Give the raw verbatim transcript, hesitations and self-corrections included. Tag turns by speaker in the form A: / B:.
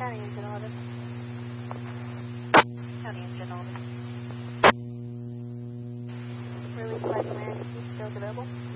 A: County engine Audit. County engine Audit. Release flight command, is still available?